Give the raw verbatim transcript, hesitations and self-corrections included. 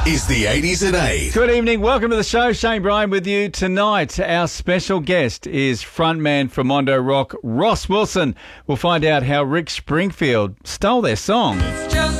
is the eighties at eight. Good evening. Welcome to the show. Shane Bryan with you tonight. Our special guest is frontman for Mondo Rock, Ross Wilson. We'll find out how Rick Springfield stole their song. It's just